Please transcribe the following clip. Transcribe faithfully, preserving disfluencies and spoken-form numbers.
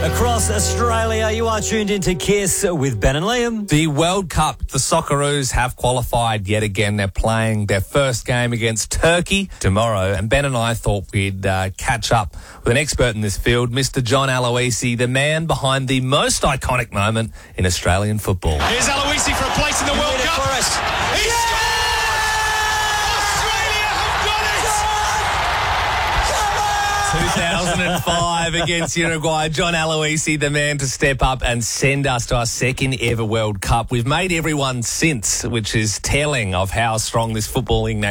Across Australia, you are tuned into Kiss with Ben and Liam. The World Cup, the Socceroos have qualified yet again. They're playing their first game against Turkey tomorrow. And Ben and I thought we'd uh, catch up with an expert in this field, Mister John Aloisi, the man behind the most iconic moment in Australian football. Here's Aloisi for a place in the World Cup. For us. He scored! Australia have done it! two thousand five against Uruguay. John Aloisi, the man to step up and send us to our second ever World Cup. We've made everyone since, which is telling of how strong this footballing nation